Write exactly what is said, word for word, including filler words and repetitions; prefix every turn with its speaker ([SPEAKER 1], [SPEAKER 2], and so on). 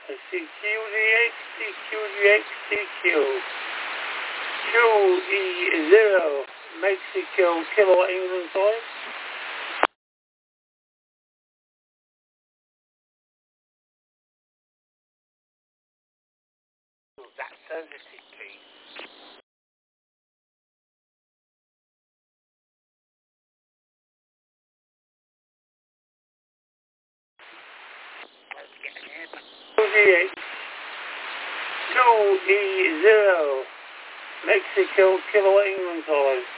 [SPEAKER 1] C Q D X, C Q D X, C Q. Q E zero, Mexico, Kilo, England, sorry. That's sensitive, please. Q D X, Q E zero, Mexico, Kilo, England, sorry.